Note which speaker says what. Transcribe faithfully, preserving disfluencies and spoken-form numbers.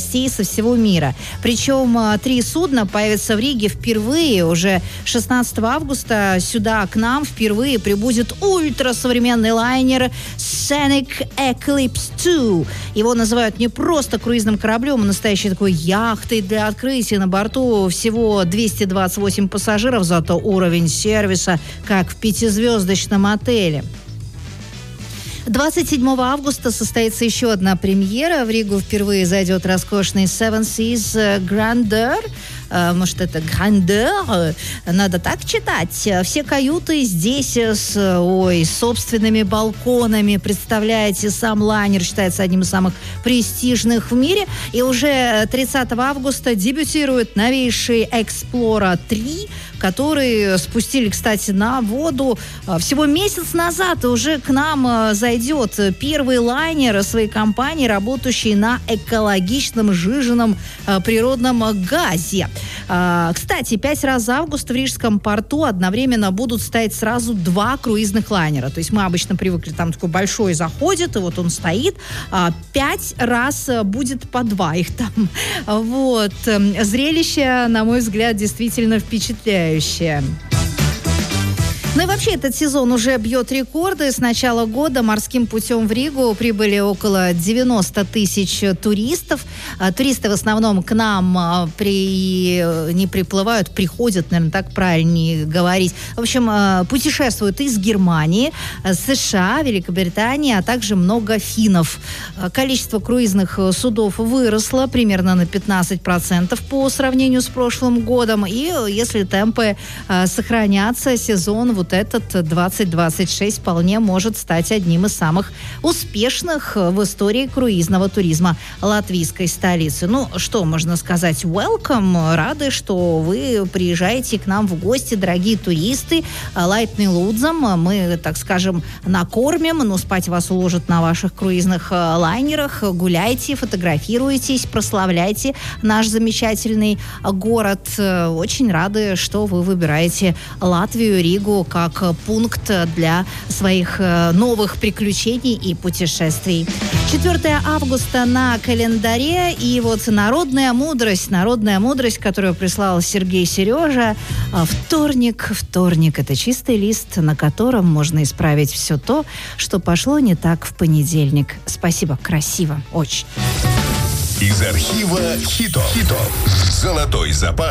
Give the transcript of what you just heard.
Speaker 1: гостей со всего мира. Причем три судна появятся в Риге впервые. Уже шестнадцатого августа сюда к нам впервые прибудет ультрасовременный лайнер Scenic Eclipse два. Его называют не просто круизным кораблем, а настоящей такой яхтой для открытия. На борту всего двести двадцать восемь пассажиров, зато уровень сервиса как в пятизвездочном отеле. двадцать седьмого августа состоится еще одна премьера. В Ригу впервые зайдет роскошный Seven Seas Grandeur. Может, это Grandeur? Надо так читать. Все каюты здесь с ой, собственными балконами. Представляете, сам лайнер считается одним из самых престижных в мире. И уже тридцатого августа дебютирует новейший Explorer три, который спустили, кстати, на воду всего месяц назад. И уже к нам зайдет первый лайнер своей компании, работающий на экологичном сжиженном природном газе. Кстати, пять раз за август в Рижском порту одновременно будут стоять сразу два круизных лайнера. То есть мы обычно привыкли, там такой большой заходит, и вот он стоит. Пять раз будет по два их там. Вот. Зрелище, на мой взгляд, действительно впечатляющее. Ну и вообще этот сезон уже бьет рекорды. С начала года морским путем в Ригу прибыли около девяносто тысяч туристов. Туристы в основном к нам при... не приплывают, приходят, наверное, так правильнее говорить. В общем, путешествуют из Германии, США, Великобритании, а также много финнов. Количество круизных судов выросло примерно на пятнадцать процентов по сравнению с прошлым годом. И если темпы сохранятся, сезон вот этот двадцать двадцать шесть вполне может стать одним из самых успешных в истории круизного туризма латвийской столицы. Ну, что можно сказать? Welcome! Рады, что вы приезжаете к нам в гости, дорогие туристы. Лайтный Лудзам. Мы, так скажем, накормим, но спать вас уложат на ваших круизных лайнерах. Гуляйте, фотографируйтесь, прославляйте наш замечательный город. Очень рады, что вы выбираете Латвию, Ригу как пункт для своих новых приключений и путешествий. четвёртого августа на календаре, и вот народная мудрость, народная мудрость, которую прислал Сергей Сережа. Вторник, вторник – это чистый лист, на котором можно исправить все то, что пошло не так в понедельник. Спасибо, красиво, очень.
Speaker 2: Из архива хитов. Хитов. Золотой запас.